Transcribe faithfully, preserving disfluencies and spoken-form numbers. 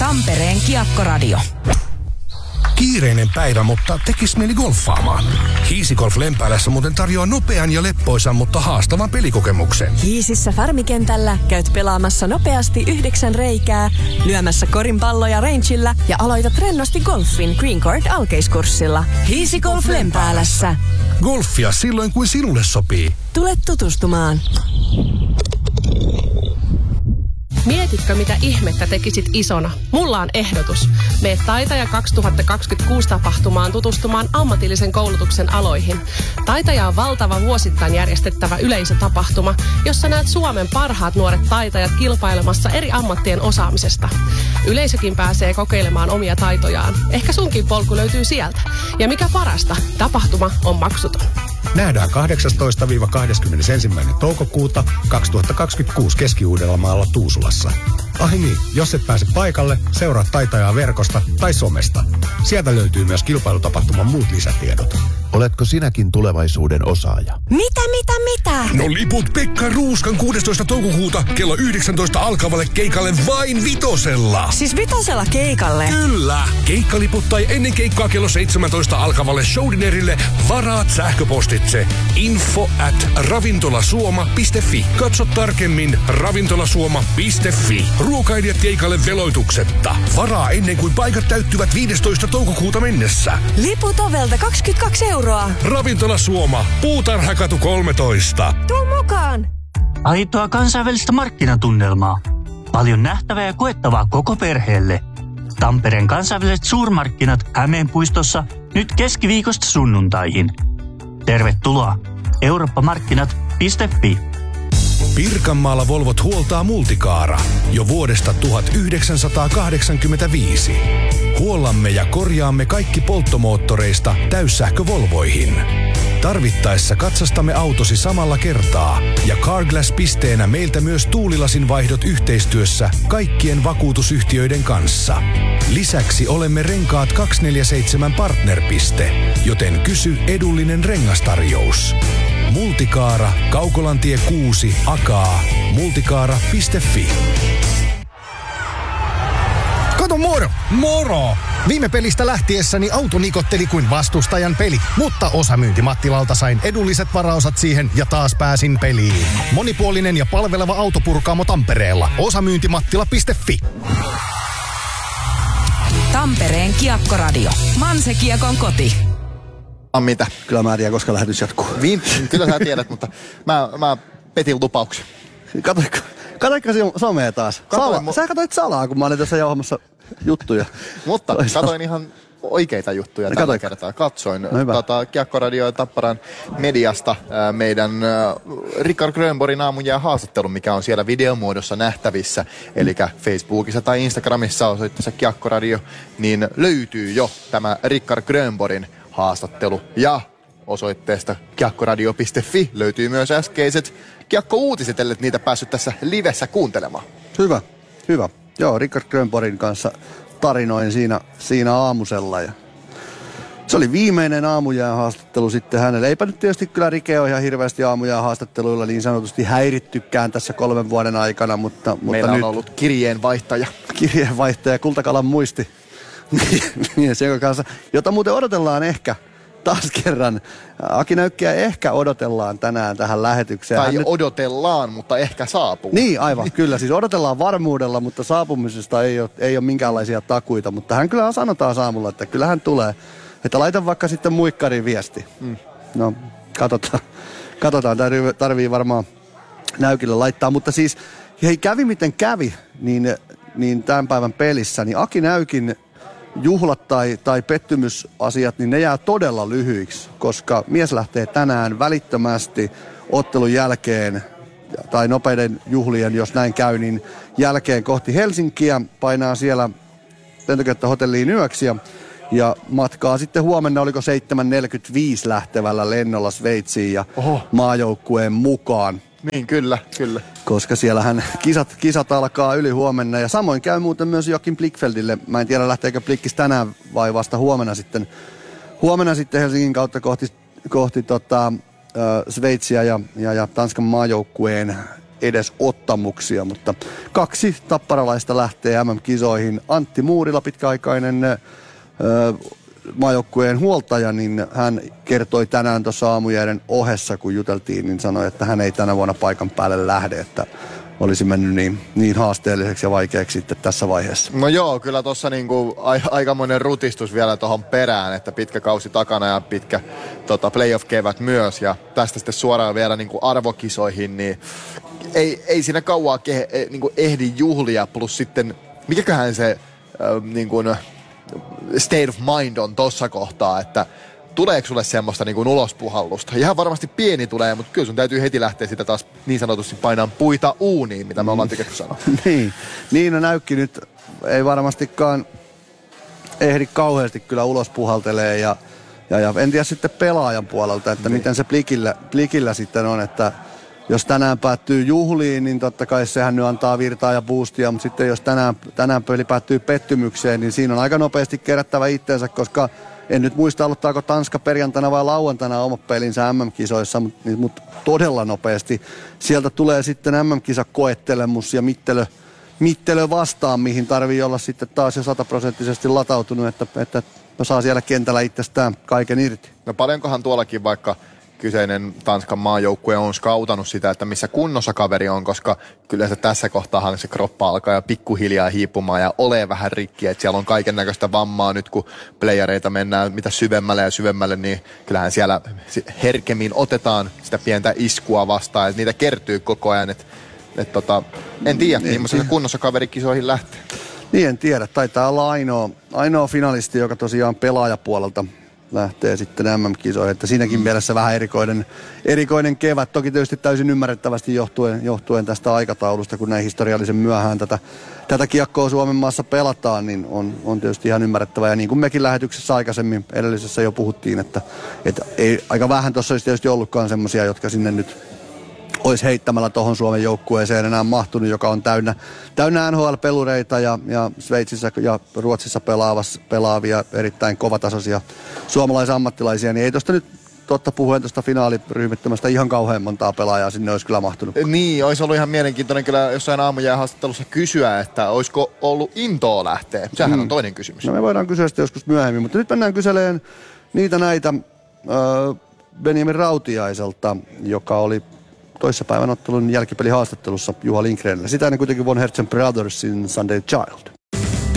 Tampereen Kiekkoradio. Kiireinen päivä, mutta tekis mieli golfaamaan. Hiisigolf Lempäälässä muuten tarjoaa nopean ja leppoisan, mutta haastavan pelikokemuksen. Hiisissä Farmikentällä käyt pelaamassa nopeasti yhdeksän reikää, lyömässä korinpalloja rangeillä ja aloitat rennosti golfin Green Court alkeiskurssilla. Hiisigolf Lempäälässä. Golfia silloin, kun sinulle sopii. Tule tutustumaan. Mietitkö, mitä ihmettä tekisit isona? Mulla on ehdotus. Mene Taitaja kaksituhattakaksikymmentäkuusi tapahtumaan tutustumaan ammatillisen koulutuksen aloihin. Taitaja on valtava vuosittain järjestettävä yleisötapahtuma, jossa näet Suomen parhaat nuoret taitajat kilpailemassa eri ammattien osaamisesta. Yleisökin pääsee kokeilemaan omia taitojaan. Ehkä sunkin polku löytyy sieltä. Ja mikä parasta, tapahtuma on maksuton. Nähdään kahdeksastoista kahdeskymmenesensimmäinen toukokuuta kaksituhattakaksikymmentäkuusi Keski-Uudellamaalla Tuusulassa. Ai niin, jos et pääse paikalle, seuraa Taitajaa verkosta tai somesta. Sieltä löytyy myös kilpailutapahtuman muut lisätiedot. Oletko sinäkin tulevaisuuden osaaja? Mitä, mitä, mitä? No liput Pekka Ruuskan kuudestoista toukokuuta kello yhdeksäntoista alkavalle keikalle vain vitosella. Siis vitosella keikalle? Kyllä! Keikkaliput tai ennen keikkaa kello seitsemäntoista alkavalle showdinerille varaat sähköpostitse info at ravintolasuoma piste fi. Katso tarkemmin ravintolasuoma piste fi. Ruokailijat keikalle veloituksetta. Varaa ennen kuin paikat täyttyvät viidestoista toukokuuta mennessä. Liput ovelta kaksikymmentäkaksi euroa. Ravintola Suoma, Puutarhakatu kolmetoista. Tuu mukaan! Aitoa kansainvälistä markkinatunnelmaa. Paljon nähtävää ja koettavaa koko perheelle. Tampereen kansainväliset suurmarkkinat Hämeenpuistossa nyt keskiviikosta sunnuntaihin. Tervetuloa eurooppamarkkinat piste fi. Pirkanmaalla Volvot huoltaa Multicaara jo vuodesta tuhatyhdeksänsataakahdeksankymmentäviisi. Huollamme ja korjaamme kaikki polttomoottoreista täyssähkövolvoihin. Tarvittaessa katsastamme autosi samalla kertaa ja Carglass-pisteenä meiltä myös tuulilasin vaihdot yhteistyössä kaikkien vakuutusyhtiöiden kanssa. Lisäksi olemme Renkaat kaksisataaneljäkymmentäseitsemän partnerpiste, joten kysy edullinen rengastarjous. Multicaara, Kaukolantie kuusi, Akaa, multicaara piste fi. Kato moro! Moro! Viime pelistä lähtiessäni auto nikotteli kuin vastustajan peli, mutta osamyynti Mattilalta sain edulliset varaosat siihen ja taas pääsin peliin. Monipuolinen ja palveleva autopurkaamo Tampereella. osamyyntimattila piste fi. Tampereen Kiekkoradio. Manse Kiekon koti. Mitä? Kyllä mä en tiedä, koska lähetys jatkuu. Viin, kyllä sä tiedät, mutta mä, mä petin lupauksen. Katoitko, katoitko somea taas? Sala, mu- sä katoit salaa, kun mä olin tässä jauhamassa juttuja. Mutta katoin ihan oikeita juttuja no, tällä katoin. kertaa. Katsoin no, tota, Kiekkoradio ja Tapparan mediasta ää, meidän ää, Rickard Grönborgin aamujää haastattelu, mikä on siellä videomuodossa nähtävissä. Eli Facebookissa tai Instagramissa osoitteessa Kiekkoradio, niin löytyy jo tämä Rickard Grönborgin haastattelu. Ja osoitteesta kiekkoradio piste fi löytyy myös äskeiset Kiekko-uutiset, ellei niitä päässyt tässä livessä kuuntelemaan. Hyvä, hyvä. Joo, Rickard Grönborgin kanssa tarinoin siinä, siinä aamusella. Ja se oli viimeinen aamujään haastattelu sitten hänelle. Eipä nyt tietysti kyllä Rike ole ihan hirveästi aamujään haastatteluilla niin sanotusti häirittykään tässä kolmen vuoden aikana, mutta, mutta meillä nyt on ollut kirjeenvaihtaja. Kirjeenvaihtaja, Kultakalan muisti. Mies, jonka kanssa, jota muuten odotellaan ehkä taas kerran. Aki Näykkiä ehkä odotellaan tänään tähän lähetykseen. Tai Hän odotellaan, nyt mutta ehkä saapuu. Niin, aivan. Kyllä, siis odotellaan varmuudella, mutta saapumisesta ei ole, ei ole minkäänlaisia takuita. Mutta hän kyllä sanotaan saamulla, että kyllä hän tulee. Että laitan vaikka sitten muikkariin viesti. Mm. No, katsotaan. Katsotaan, tarvii, tarvii varmaan Näykille laittaa. Mutta siis, hei, kävi miten kävi, niin, niin tämän päivän pelissä, niin Aki Näykin juhlat tai, tai pettymysasiat, niin ne jää todella lyhyiksi, koska mies lähtee tänään välittömästi ottelun jälkeen tai nopeiden juhlien, jos näin käy, niin jälkeen kohti Helsinkiä, painaa siellä lentokenttähotelliin yöksi ja, ja matkaa sitten huomenna, oliko seitsemän neljäkymmentäviisi lähtevällä lennolla Sveitsiin ja Oho. maajoukkueen mukaan. Niin, kyllä, kyllä. Koska siellähän kisat, kisat alkaa yli huomenna. Ja samoin käy muuten myös Joakim Blickfeldille. Mä en tiedä, lähteekö Blickis tänään vai vasta huomenna sitten. Huomenna sitten Helsingin kautta kohti, kohti tota, äh, Sveitsiä ja, ja, ja Tanskan maajoukkueen edesottamuksia, mutta kaksi tapparalaista lähtee M M-kisoihin. Antti Muurila, pitkäaikainen ö, maajoukkueen huoltaja, niin hän kertoi tänään tuossa aamujäiden ohessa, kun juteltiin, niin sanoi, että hän ei tänä vuonna paikan päälle lähde, että olisi mennyt niin, niin haasteelliseksi ja vaikeaksi sitten tässä vaiheessa. No joo, kyllä tuossa niinku a- aikamoinen rutistus vielä tuohon perään, että pitkä kausi takana ja pitkä tota, playoff-kevät myös, ja tästä sitten suoraan vielä niinku arvokisoihin, niin ei, ei siinä kauaa ke- e, niinku ehdi juhlia, plus sitten mikäköhän se äh, niinku, state of mind on tossa kohtaa, että tuleeko sulle semmoista niin kuin ulospuhallusta? Ihan varmasti pieni tulee, mutta kyllä sun täytyy heti lähteä sitä taas niin sanotusti painaan puita uuniin, mitä me ollaan tykätty sanoa. niin, niin no näykki nyt ei varmastikaan ehdi kauheasti kyllä ulospuhaltelee ja, ja, ja en tiedä sitten pelaajan puolelta, että niin. miten se plikillä, plikillä sitten on, että jos tänään päättyy juhliin, niin totta kai sehän nyt antaa virtaa ja boostia, mutta sitten jos tänään, tänään peli päättyy pettymykseen, niin siinä on aika nopeasti kerättävä itteensä, koska en nyt muista, aloittaako Tanska perjantaina vai lauantaina omat pelinsä M M-kisoissa, mutta mut todella nopeasti. Sieltä tulee sitten M M-kisakoettelemus ja mittelö, mittelö vastaan, mihin tarvii olla sitten taas jo sataprosenttisesti latautunut, että, että saa siellä kentällä itsestään kaiken irti. No paljonkohan tuollakin vaikka kyseinen Tanskan maajoukkue on skautannut sitä, että missä kunnossa kaveri on, koska kyllä se tässä kohtaa se kroppa alkaa jo pikkuhiljaa hiipumaan ja ole vähän rikki, että siellä on kaiken näköistä vammaa nyt, kun playereita mennään mitä syvemmälle ja syvemmälle, niin kyllähän siellä herkemmin otetaan sitä pientä iskua vastaan, että niitä kertyy koko ajan, että et tota, en tiedä, millaisessa kunnossa kaveri kisoihin lähtee. Niin, en tiedä. Taitaa olla ainoa, ainoa finalisti, joka tosiaan pelaajapuolelta lähtee sitten M M-kisoihin, että siinäkin mielessä vähän erikoinen, erikoinen kevät. Toki tietysti täysin ymmärrettävästi johtuen, johtuen tästä aikataulusta, kun näin historiallisen myöhään tätä, tätä kiekkoa Suomen maassa pelataan, niin on, on tietysti ihan ymmärrettävää. Ja niin kuin mekin lähetyksessä aikaisemmin edellisessä jo puhuttiin, että, että ei, aika vähän tuossa olisi tietysti ollutkaan semmoisia, jotka sinne nyt olisi heittämällä tuohon Suomen joukkueeseen enää mahtunut, joka on täynnä, täynnä N H L-pelureita ja, ja Sveitsissä ja Ruotsissa pelaavas, pelaavia erittäin kovatasoisia suomalaisia ammattilaisia, niin ei tuosta nyt totta puhuen tuosta finaaliryhmittömästä ihan kauhean montaa pelaajaa sinne olisi kyllä mahtunut. Niin, olisi ollut ihan mielenkiintoinen kyllä jossain aamujään haastattelussa kysyä, että olisiko ollut intoa lähteä. Sehän hmm. on toinen kysymys. No me voidaan kysyä sitä joskus myöhemmin, mutta nyt mennään kyseleen niitä näitä äh, Benjamin Rautiaiselta, joka oli toissapäivän ottelun jälkipelihaastattelussa Juha Lindgrenillä. Sitä ennen kuitenkin Von Hertzen Brothersin Sunday Child.